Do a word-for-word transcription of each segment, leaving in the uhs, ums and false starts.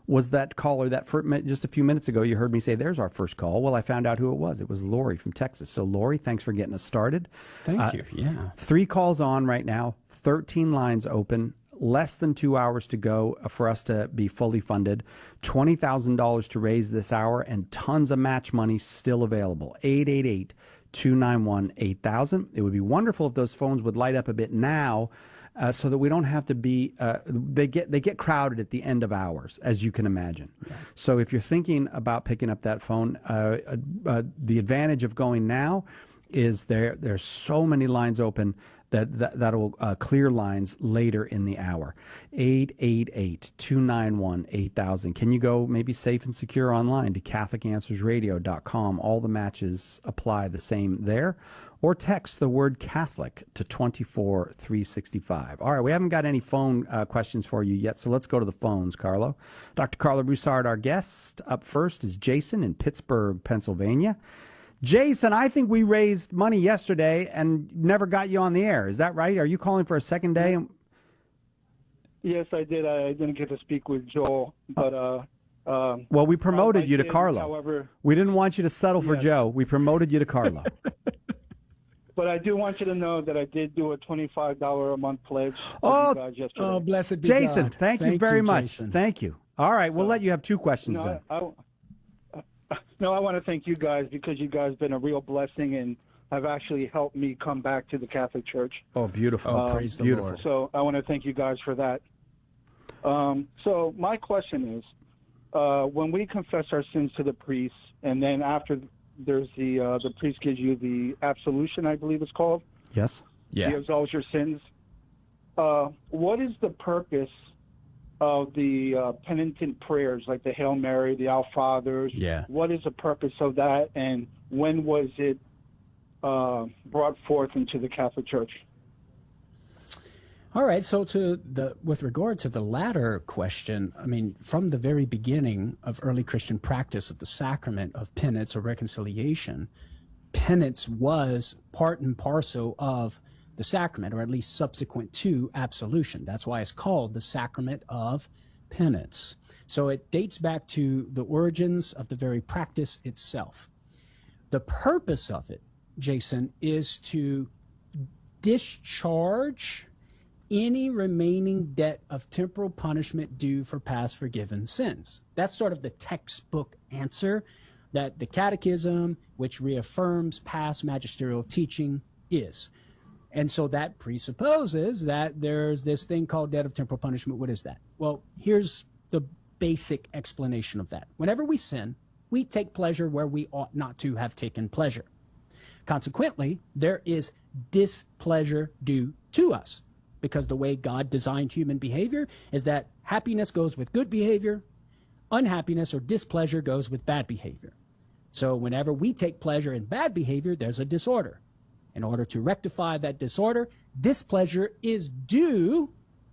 was that caller that for just a few minutes ago you heard me say there's our first call. Well, I found out who it was. It was Lori from Texas. So Lori, thanks for getting us started. Thank uh, you. Yeah. Three calls on right now, thirteen lines open, less than two hours to go for us to be fully funded, twenty thousand dollars to raise this hour, and tons of match money still available. eight eight eight, two nine one, eight thousand. It would be wonderful if those phones would light up a bit now, Uh, so that we don't have to be, uh, they get they get crowded at the end of hours, as you can imagine. Yeah. So if you're thinking about picking up that phone, uh, uh, the advantage of going now is there there's so many lines open that, that that'll uh, clear lines later in the hour. eight eight eight, two nine one, eight thousand. Can you go maybe safe and secure online to Catholic Answers Radio dot com? All the matches apply the same there. Or text the word Catholic to twenty-four three sixty-five. All right, we haven't got any phone uh, questions for you yet, so let's go to the phones, Carlo. Doctor Carlo Broussard, our guest. Up first is Jason in Pittsburgh, Pennsylvania. Jason, I think we raised money yesterday and never got you on the air. Is that right? Are you calling for a second day? Yes, I did. I didn't get to speak with Joel, but... Uh, um, well, we promoted I, I you to did, Carlo. However, we didn't want you to settle for yes. Joe. We promoted you to Carlo. But I do want you to know that I did do a twenty-five dollars a month pledge. Oh, you guys yesterday. oh, blessed be Jason, God. thank, thank you very you, much. Jason. Thank you. All right, we'll no, let you have two questions no, then. I, I, no, I want to thank you guys because you guys have been a real blessing and have actually helped me come back to the Catholic Church. Oh, beautiful. Oh, um, praise the beautiful. Lord. So I want to thank you guys for that. Um, so my question is, uh, when we confess our sins to the priest, and then after there's the uh, the priest gives you the absolution, I believe it's called. Yes. Yeah. He absolves your sins. Uh, what is the purpose of the uh, penitent prayers, like the Hail Mary, the Our Fathers? Yeah. What is the purpose of that, and when was it uh, brought forth into the Catholic Church? All right, so to the with regard to the latter question, I mean, from the very beginning of early Christian practice of the sacrament of penance or reconciliation, penance was part and parcel of the sacrament, or at least subsequent to absolution. That's why it's called the sacrament of penance. So it dates back to the origins of the very practice itself. The purpose of it, Jason, is to discharge any remaining debt of temporal punishment due for past forgiven sins. That's sort of the textbook answer that the Catechism, which reaffirms past magisterial teaching, is. And so that presupposes that there's this thing called debt of temporal punishment. What is that? Well, here's the basic explanation of that. Whenever we sin, we take pleasure where we ought not to have taken pleasure. Consequently, there is displeasure due to us, because the way God designed human behavior is that happiness goes with good behavior, unhappiness or displeasure goes with bad behavior. So whenever we take pleasure in bad behavior, there's a disorder. In order to rectify that disorder, displeasure is due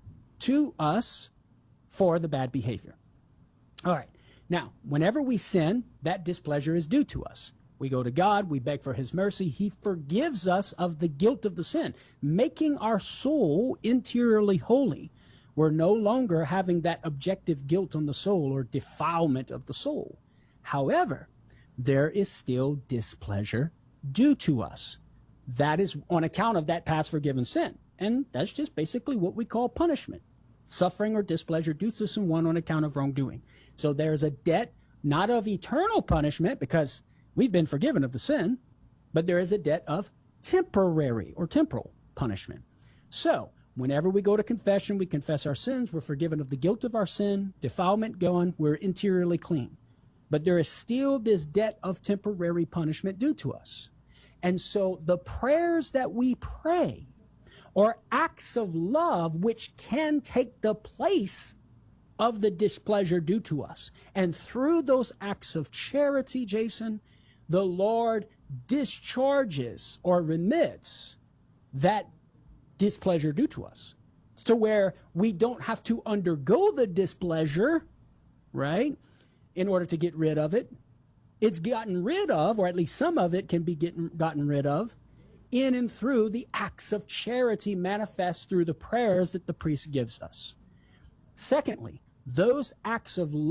to us for the bad behavior. All right. Now, whenever we sin, that displeasure is due to us. We go to God, we beg for his mercy. He forgives us of the guilt of the sin, making our soul interiorly holy. We're no longer having that objective guilt on the soul or defilement of the soul. However, there is still displeasure due to us. That is on account of that past forgiven sin. And that's just basically what we call punishment. Suffering or displeasure due to someone on account of wrongdoing. So there's a debt not of eternal punishment because we've been forgiven of the sin, but there is a debt of temporary or temporal punishment. So whenever we go to confession, we confess our sins, we're forgiven of the guilt of our sin, defilement gone, we're interiorly clean. But there is still this debt of temporary punishment due to us. And so the prayers that we pray are acts of love which can take the place of the displeasure due to us. And through those acts of charity, Jason, the Lord discharges or remits that displeasure due to us, to where we don't have to undergo the displeasure, right, in order to get rid of it. It's gotten rid of, or at least some of it can be getting, gotten rid of, in and through the acts of charity manifest through the prayers that the priest gives us. Secondly, those acts of